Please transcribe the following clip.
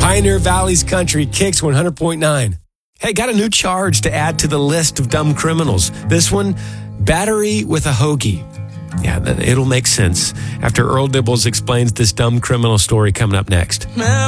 Pioneer Valley's Country, Kicks 100.9. Hey, got a new charge to add to the list of dumb criminals. This one, battery with a hoagie. Yeah, it'll make sense after Earl Dibbles explains this dumb criminal story coming up next.